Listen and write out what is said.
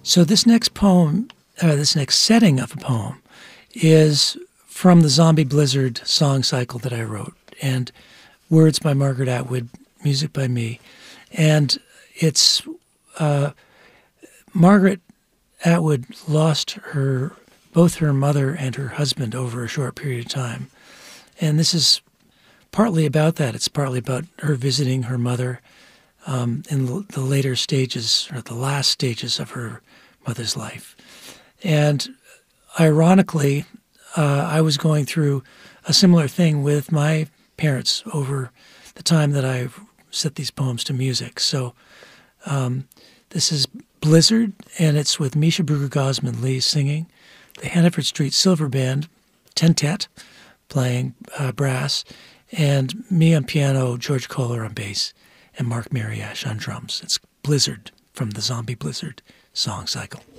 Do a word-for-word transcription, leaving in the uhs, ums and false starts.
So this next poem, uh, this next setting of a poem, is from the Zombie Blizzard song cycle that I wrote, and words by Margaret Atwood, music by me. And it's uh, Margaret Atwood lost her both her mother and her husband over a short period of time. And this is partly about that. It's partly about her visiting her mother um, in the later stages, or the last stages of her mother's life. And ironically, uh, I was going through a similar thing with my parents over the time that I set these poems to music. So um, this is Blizzard, and it's with Misha Bruegger Lee singing, the Hannaford Street Silver Band, Tentet, playing uh, brass, and me on piano, George Kohler on bass, and Mark Mariash on drums. It's Blizzard from the Zombie Blizzard song cycle.